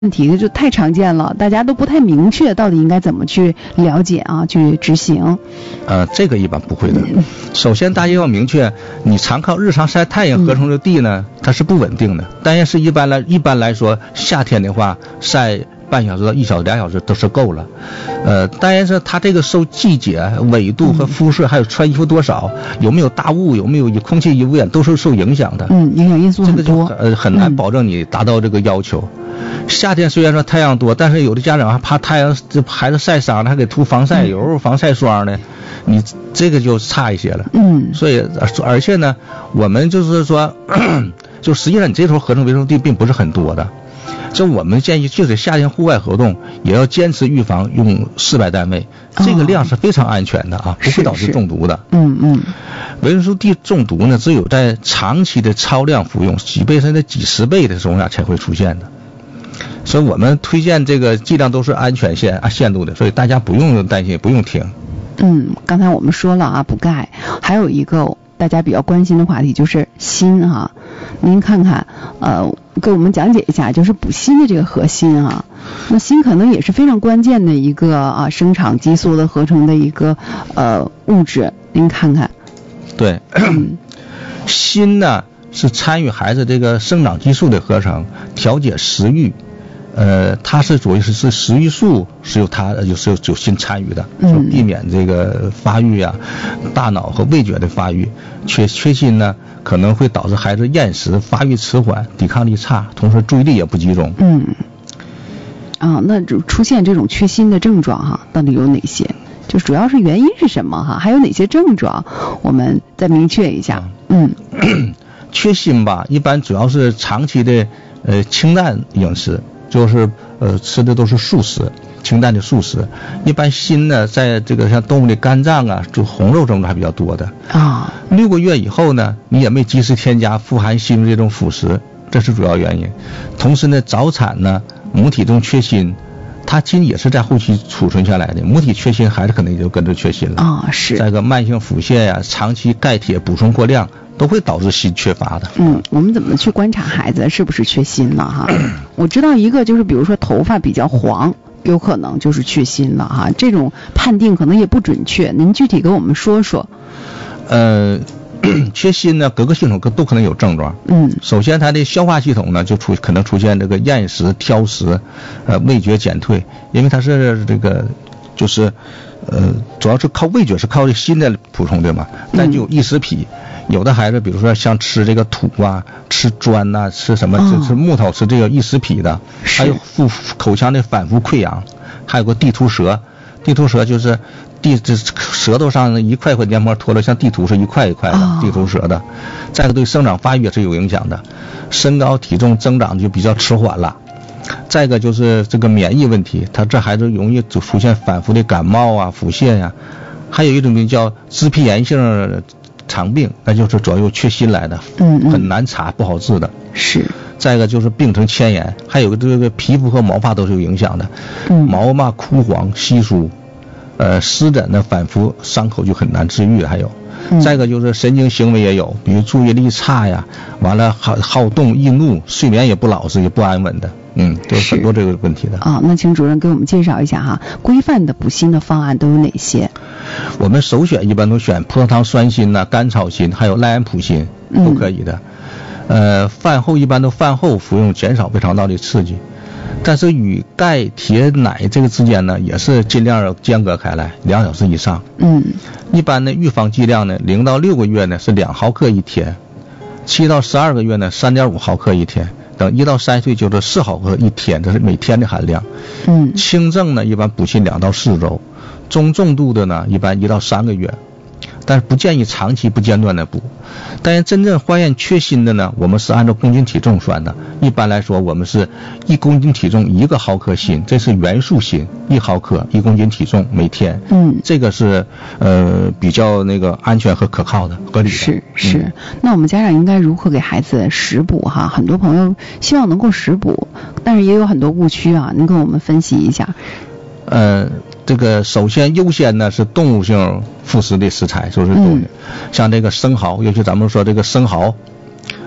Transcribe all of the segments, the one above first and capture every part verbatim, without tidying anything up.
问题就太常见了，大家都不太明确到底应该怎么去了解啊，去执行。 呃，这个一般不会的。首先，大家要明确，你常靠日常晒太阳合成的地呢，嗯、它是不稳定的。但也是一般来一般来说，夏天的话晒半小时到一小时、俩小时都是够了。呃，当然是它这个受季节、纬度和肤色，还有穿衣服多少，有没有大雾，有没有空气污染，都是受影响的。 嗯，影响因素很多。 这个就呃很难保证你达到这个要求。嗯夏天虽然说太阳多，但是有的家长还怕太阳这孩子晒伤了，还给涂防晒油、嗯、防晒霜呢，你这个就差一些了。 嗯， 所以而且呢，我们就是说，就实际上你这时候合成维生素 D 并不是很多的，就我们建议就是夏天户外活动也要坚持预防用四百单位，这个量是非常安全的啊， 哦、 不会导致中毒的。 嗯嗯， 维生素 D 中毒呢，只有在长期的超量服用，几倍甚至几十倍的情况下才会出现的。所以我们推荐这个剂量都是安全限按限度的，所以大家不用担心，不用停。 嗯，刚才我们说了啊，补钙，还有一个大家比较关心的话题就是锌啊。您看看，呃，给我们讲解一下，就是补锌的这个核心啊。那锌可能也是非常关键的一个啊生长激素的合成的一个呃物质，您看看。 对，嗯、锌呢是参与孩子这个生长激素的合成，调节食欲。呃，它是主要是是食欲素是由它就是有有锌参与的，就避免这个发育啊，大脑和味觉的发育。缺缺锌呢，可能会导致孩子厌食、发育迟缓、抵抗力差，同时注意力也不集中。 嗯，啊，那出现这种缺锌的症状哈，到底有哪些？就主要是原因是什么哈？还有哪些症状？我们再明确一下。嗯， 缺锌吧，一般主要是长期的呃清淡饮食。就是呃吃的都是素食，清淡的素食。一般锌呢，在这个像动物的肝脏啊，就红肉中还比较多的啊。 六个月以后呢，你也没及时添加富含锌的这种辅食，这是主要原因。同时呢，早产呢，母体中缺锌，它锌也是在后期储存下来的，母体缺锌，孩子可能也就跟着缺锌了啊。是。 再一个慢性腹泻呀、啊，长期钙铁补充过量，都会导致锌缺乏的。 嗯，我们怎么去观察孩子是不是缺锌了哈？我知道一个就是比如说头发比较黄，有可能就是缺锌了哈。这种判定可能也不准确，您具体给我们说说。 呃，缺锌呢，各个系统都可能有症状。 嗯， 首先它的消化系统呢就出可能出现这个厌食、挑食，呃，味觉减退，因为它是这个就是。呃，主要是靠味觉是靠这锌的补充的嘛，但就有异食癖，嗯、有的孩子比如说像吃这个土啊、吃砖呐、啊、吃什么、哦、吃木头、吃这个异食癖的，还有腹口腔的反复溃疡，还有个地图舌，地图舌就是地这舌头上一块块黏膜脱了，像地图是一块一块的、哦、地图舌的。再一个对生长发育也是有影响的，身高体重增长就比较迟缓了。再一个就是这个免疫问题，他这孩子容易出现反复的感冒啊、腹泻呀、啊，还有一种病叫支皮炎性肠病，那就是主要由缺锌来的， 嗯， 很难查，不好治的。 是。 再一个就是病成铅炎，还有个这个皮肤和毛发都是有影响的， 嗯， 毛嘛枯黄稀疏，呃，湿疹呢反复，伤口就很难治愈，还有。再一个就是神经行为也有，比如注意力差呀，完了好好动易怒，睡眠也不老实也不安稳的，嗯，都有很多这个问题的。 啊，那请主任给我们介绍一下哈，规范的补锌的方案都有哪些？ 我们首选一般都选葡萄糖酸锌呐、甘草锌，还有赖氨普锌都可以的。嗯、呃，饭后一般都饭后服用，减少胃肠道的刺激。但是与钙、铁、奶这个之间呢，也是尽量要间隔开来，两小时以上。 嗯， 一般的预防剂量呢，零到六个月呢是两毫克一天，七到十二个月呢三点五毫克一天，等一到三岁就是四毫克一天，这是每天的含量。 嗯， 轻症呢一般补锌两到四周，中重度的呢一般一到三个月，但是不建议长期不间断的补。但是真正发现缺锌的呢，我们是按照公斤体重算的。一般来说，我们是一公斤体重一个毫克锌，这是原素锌，一毫克一公斤体重每天。 嗯， 这个是呃比较那个安全和可靠的，合理的。 是是、 嗯。 那我们家长应该如何给孩子食补哈？很多朋友希望能够食补，但是也有很多误区啊，您跟我们分析一下。 呃，这个首先优先呢是动物性副食的食材，就是动物、嗯，像这个生蚝，尤其咱们说这个生蚝，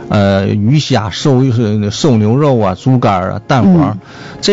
呃鱼虾瘦瘦牛肉啊、猪肝啊、蛋黄。嗯